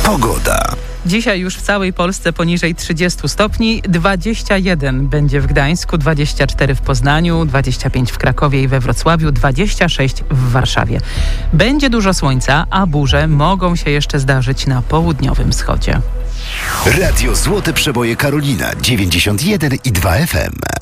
Pogoda. Dzisiaj już w całej Polsce poniżej 30 stopni, 21 będzie w Gdańsku, 24 w Poznaniu, 25 w Krakowie i we Wrocławiu, 26 w Warszawie. Będzie dużo słońca, a burze mogą się jeszcze zdarzyć na południowym wschodzie. Radio Złote Przeboje Karolina 91,2 FM.